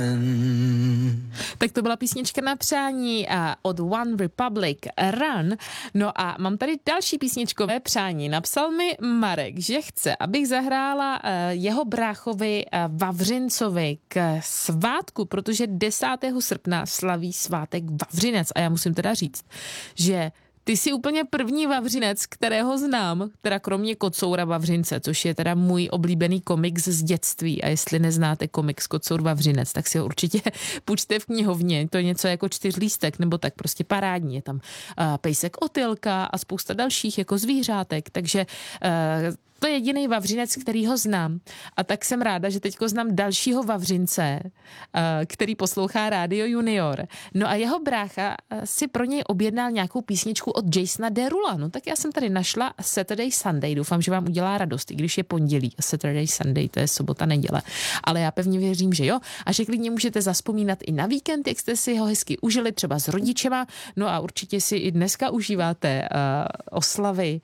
Tak to byla písnička na přání od One Republic, Run. No a mám tady další písničkové přání. Napsal mi Marek, že chce, abych zahrála jeho bráchovi Vavřincovi k svátku, protože 10. srpna slaví svátek Vavřinec. A já musím teda říct, že ty jsi úplně první Vavřinec, kterého znám, teda kromě Kocoura Vavřince, což je teda můj oblíbený komiks z dětství. A jestli neznáte komiks Kocour Vavřinec, tak si ho určitě půjčte v knihovně. To je něco jako Čtyřlístek, nebo tak prostě parádní. Je tam pejsek Otylka a spousta dalších jako zvířátek, takže to je jediný Vavřinec, který ho znám. A tak jsem ráda, že teďko znám dalšího Vavřince, který poslouchá Rádio Junior. No a jeho brácha si pro něj objednal nějakou písničku od Jasona Derula. No tak já jsem tady našla Saturday Sunday. Doufám, že vám udělá radost, i když je pondělí. Saturday Sunday, to je sobota, neděle. Ale já pevně věřím, že jo. A že klidně můžete zavzpomínat i na víkend, jak jste si ho hezky užili, třeba s rodičema. No a určitě si i dneska užíváte oslavy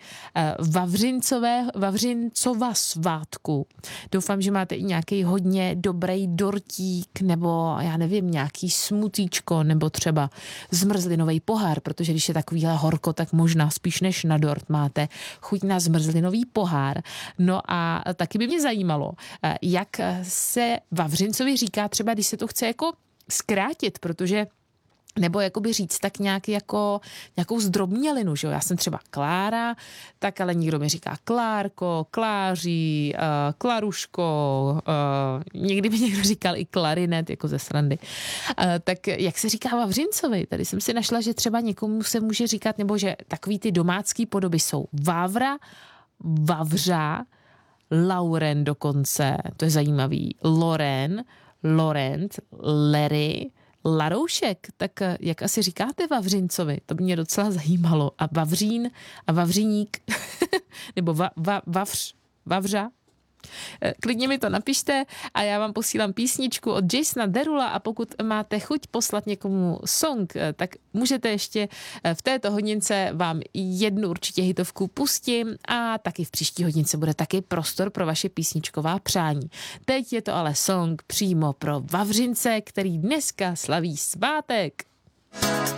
Vavřincova svátku. Doufám, že máte i nějaký hodně dobrý dortík, nebo já nevím, nějaký smutíčko, nebo třeba zmrzlinový pohár, protože když je takovýhle horko, tak možná spíš než na dort máte chuť na zmrzlinový pohár. No a taky by mě zajímalo, jak se Vavřincovi říká třeba, když se to chce jako zkrátit, protože nebo jakoby říct tak nějak jako nějakou zdrobnělinu, že jo? Já jsem třeba Klára, tak ale někdo mi říká Klárko, Kláří, Klaruško, někdy mi někdo říkal i klarinet, jako ze srandy. Tak jak se říká Vavřincovi? Tady jsem si našla, že třeba někomu se může říkat, nebo že takový ty domácký podoby jsou Vávra, Vavřa, Lauren dokonce, to je zajímavý, Loren, Laurent, Larry, Laroušek, tak jak asi říkáte Vavřincovi? To by mě docela zajímalo. A Vavřín a Vavříník, nebo Vavřa. Klidně mi to napište a já vám posílám písničku od Jasona Derula a pokud máte chuť poslat někomu song, tak můžete ještě v této hodince vám jednu určitě hitovku pustím a taky v příští hodince bude taky prostor pro vaše písničková přání. Teď je to ale song přímo pro Vavřince, který dneska slaví svátek.